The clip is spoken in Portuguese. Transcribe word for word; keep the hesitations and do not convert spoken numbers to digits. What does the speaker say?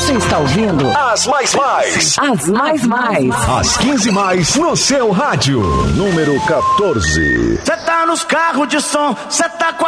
Você está ouvindo As Mais Mais. As Mais Mais. As quinze mais no seu rádio. Número quatorze. Cê tá nos carros de som, cê tá com a